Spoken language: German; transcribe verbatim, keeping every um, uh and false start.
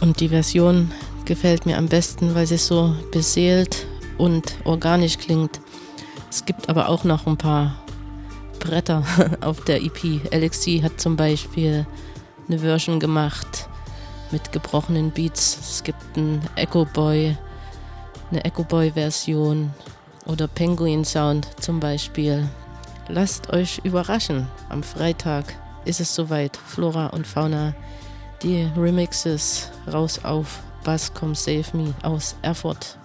Und die Version gefällt mir am besten, weil sie so beseelt und organisch klingt. Es gibt aber auch noch ein paar Bretter auf der E P. Alexi hat zum Beispiel eine Version gemacht mit gebrochenen Beats. Es gibt einen Echo Boy, eine Echo Boy Version oder Penguin Sound zum Beispiel. Lasst euch überraschen. Am Freitag ist es soweit. Flora und Fauna, die Remixes raus auf Bass Come Save Me aus Erfurt.